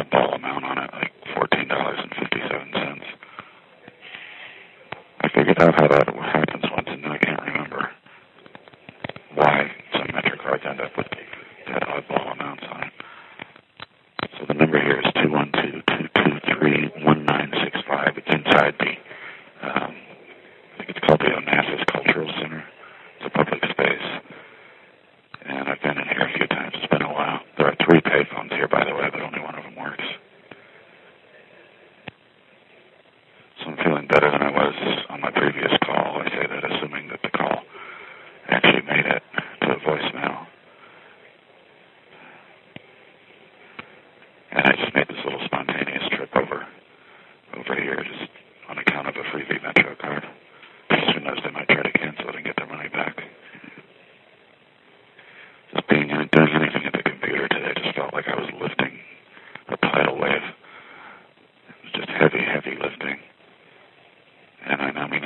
ball amount on it, like $14.57. I figured out how that happens once, and I can't remember why some MetroCards end up with that oddball amounts on it. So the number here is 212-223-1965. It's inside the, I think it's called the Onassis Cultural Center. It's a public space. And I've been in here a few times. It's been a while. There are 3 payphones here, by the way, but only one of them works. So I'm feeling better than I was on my previous call. I say that assuming that the call actually made it to a voicemail. And I just made this little spontaneous trip over here just on account of a freebie Metro card. Who knows, they might try to cancel it and get their money back. Just doing anything at the computer today just felt like I was lifting a tidal wave. It was just heavy, heavy lifting. And I mean,